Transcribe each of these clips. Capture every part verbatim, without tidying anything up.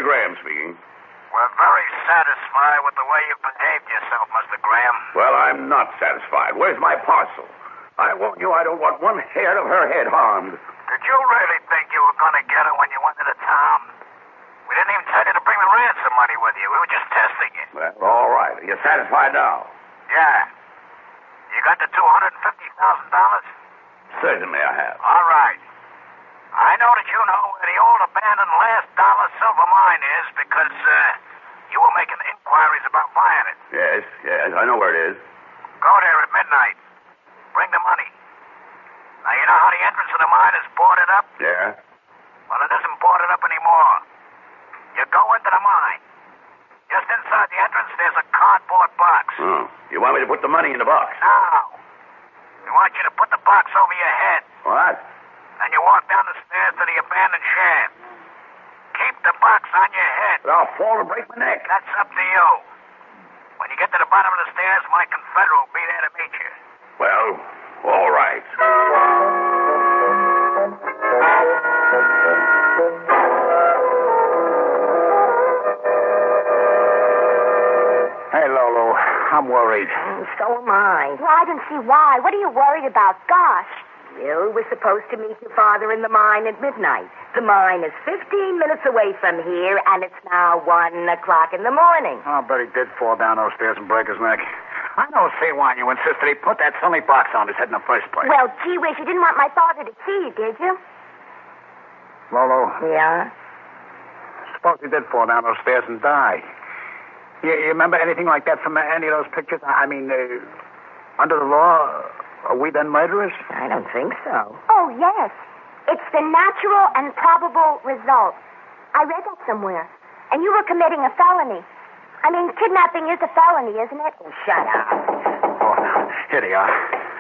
Graham speaking. We're very satisfied with the way you behaved yourself, Mister Graham. Well, I'm not satisfied. Where's my parcel? I warn you, I don't want one hair of her head harmed. Did you really think you were going to get her when you went to the town? We didn't even tell you to bring the ransom money with you. We were just testing you. Well, all right. Are you satisfied now? Yeah. You got the two hundred fifty thousand dollars? Certainly I have. All right. I know that you know where the old abandoned last dollar silver mine is because uh, you were making inquiries about buying it. Yes, yes, I know where it is. Go there at midnight. Bring the money. Now, you know how the entrance of the mine is boarded up? Yeah? Well, it isn't boarded up anymore. You go into the mine. Just inside the entrance, there's a cardboard box. Oh. You want me to put the money in the box? Now, we want you to put the box over your head. What? And you walk down the stairs to the abandoned shaft. Keep the box on your head. But I'll fall and break my neck. That's up to you. When you get to the bottom of the stairs, my Confederate will be there to meet you. Well, all right. Hey, Lolo, I'm worried. Mm, so am I. Well, I don't see why. What are you worried about? Gosh. You were supposed to meet your father in the mine at midnight. The mine is fifteen minutes away from here, and it's now one o'clock in the morning. I'll bet he did fall down those stairs and break his neck. I don't see why you insisted he put that silly box on his head in the first place. Well, gee whiz, you didn't want my father to see you, did you? Lolo, Yeah? suppose he did fall down those stairs and die. You, you remember anything like that from any of those pictures? I mean, uh, under the law, are we then murderers? I don't think so. Oh, yes. It's the natural and probable result. I read that somewhere. And you were committing a felony. I mean, kidnapping is a felony, isn't it? Shut up. Oh, here they are.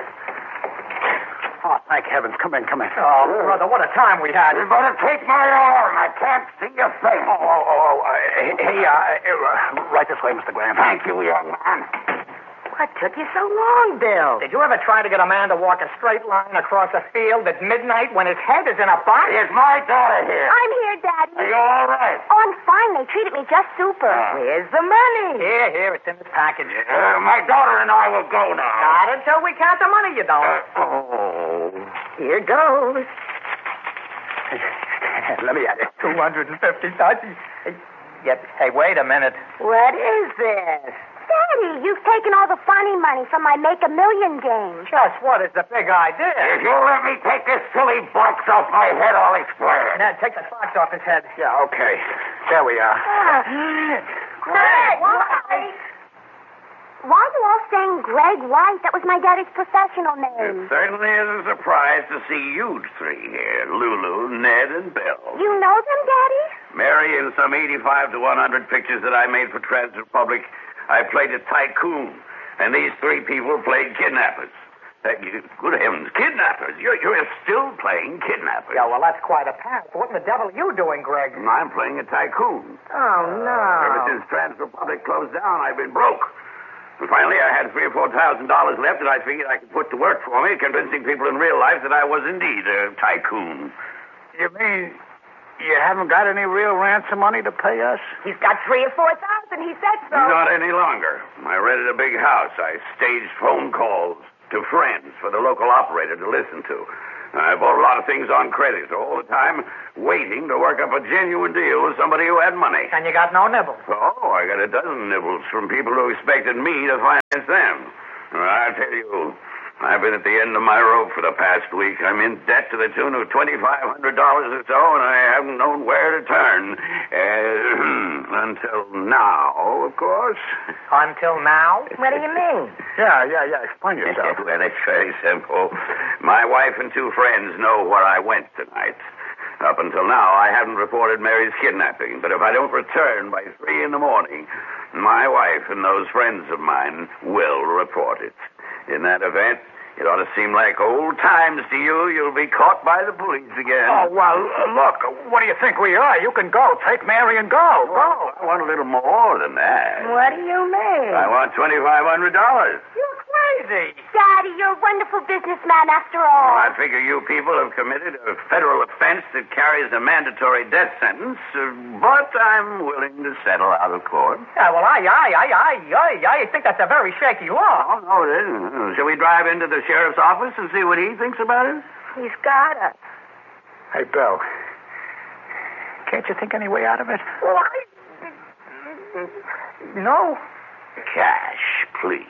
Oh, thank heavens. Come in, come in. Oh, brother, what a time we had. You better take my arm. I can't see your face. Oh, oh, oh, uh, hey, uh, uh, right this way, Mister Graham. Thank you, young man. What took you so long, Bill? Did you ever try to get a man to walk a straight line across a field at midnight when his head is in a box? Is my daughter here? I'm here, Daddy. Are you all right? Oh, I'm fine. They treated me just super. Where's the money? Here, here, it's in this package. Uh, my daughter and I will go now. Not until we count the money, you don't. Uh, oh. Here goes. Let me at it. two hundred fifty thousand. Yep. Hey, wait a minute. What is this? Daddy, you've taken all the funny money from my Make a Million game. Just what is the big idea? If you let me take this silly box off my head, I'll explain. Now, take the box off his head. Yeah, okay. There we are. Ah. Greg White. Why are you all saying Greg White? That was my daddy's professional It name. certainly is a surprise to see you three here, Lulu, Ned, and Bill. You know them, Daddy? Mary, in some eighty-five to one hundred pictures that I made for Trans-Republic, I played a tycoon, and these three people played kidnappers. Uh, you, good heavens, kidnappers! You're, you're still playing kidnappers. Yeah, well, that's quite a pass. What in the devil are you doing, Greg? I'm playing a tycoon. Oh, no. Ever since Trans-Republic closed down, I've been broke. And finally, I had three or four thousand dollars left that I figured I could put to work for me, convincing people in real life that I was indeed a tycoon. You mean you haven't got any real ransom money to pay us? He's got three or four thousand. He said so. Not any longer. I rented a big house. I staged phone calls to friends for the local operator to listen to. I bought a lot of things on credit, all the time waiting to work up a genuine deal with somebody who had money. And you got no nibbles. Oh, I got a dozen nibbles from people who expected me to finance them. I tell you, I've been at the end of my rope for the past week. I'm in debt to the tune of twenty-five hundred dollars or so, and I haven't known where to turn. Uh, until now, of course. Until now? What do you mean? Yeah, yeah, yeah. Explain yourself. Well, it's very simple. My wife and two friends know where I went tonight. Up until now, I haven't reported Mary's kidnapping, but if I don't return by three in the morning, my wife and those friends of mine will report it. In that event, it ought to seem like old times to you. You'll be caught by the police again. Oh, well, uh, look, what do you think we are? You can go. Take Mary and go. Well, I want a little more than that. What do you mean? I want twenty-five hundred dollars. You're crazy. Daddy, you're a wonderful businessman after Well, all. I figure you people have committed a federal offense that carries a mandatory death sentence, uh, but I'm willing to settle out of court. Yeah, well, I, I, I, I, I, I think that's a very shaky law. Oh, no, it isn't. Shall we drive into the sheriff's office and see what he thinks about it? He's got us. Hey, Bill. Can't you think any way out of it? Well, I... No. Cash, please.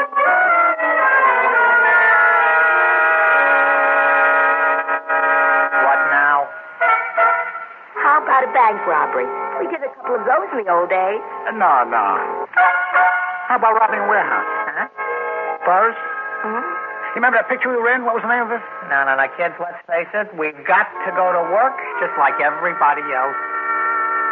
What now? How about a bank robbery? We did a couple of those in the old days. Uh, no, no. How about robbing a warehouse? Huh? Burris? Hmm? You remember that picture we were in? What was the name of it? No, no, no, kids, let's face it. We've got to go to work just like everybody else.